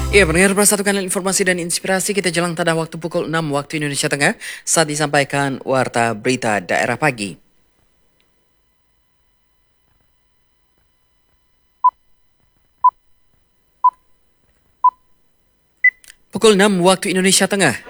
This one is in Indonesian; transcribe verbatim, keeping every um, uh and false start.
Ya, pendengar satu kanal informasi dan inspirasi kita jelang tada waktu pukul enam waktu Indonesia Tengah saat disampaikan Warta Berita Daerah Pagi. Pukul enam waktu Indonesia Tengah.